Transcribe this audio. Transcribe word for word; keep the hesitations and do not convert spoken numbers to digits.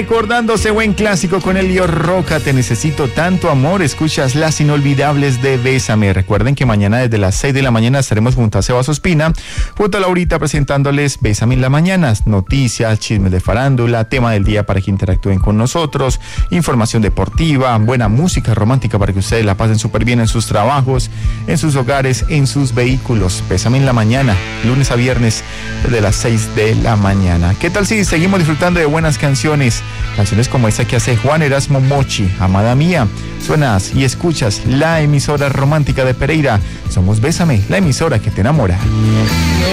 Recordando ese buen clásico con Elio Roca, Te necesito tanto amor, escuchas las inolvidables de Bésame. Recuerden que mañana desde las seis de la mañana estaremos junto a Sebas Ospina, junto a Laurita presentándoles Bésame en la mañana, noticias, chismes de farándula, tema del día para que interactúen con nosotros, información deportiva, buena música romántica para que ustedes la pasen súper bien en sus trabajos, en sus hogares, en sus vehículos. Bésame en la mañana, lunes a viernes desde las seis de la mañana. ¿Qué tal si seguimos disfrutando de buenas canciones? Canciones como esta que hace Juan Erasmo Mochi, Amada Mía. Suenas y escuchas la emisora romántica de Pereira. Somos Bésame, la emisora que te enamora.